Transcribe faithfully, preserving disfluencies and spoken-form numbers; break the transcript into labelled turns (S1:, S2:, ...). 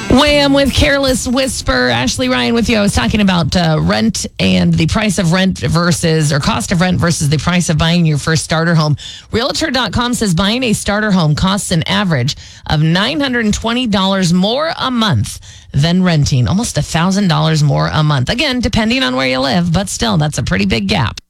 S1: Wham with Careless Whisper. Ashley Ryan with you. I was talking about uh, rent and the price of rent versus, or cost of rent versus the price of buying your first starter home. Realtor dot com says buying a starter home costs an average of nine hundred twenty dollars more a month than renting. Almost one thousand dollars more a month. Again, depending on where you live, but still, that's a pretty big gap.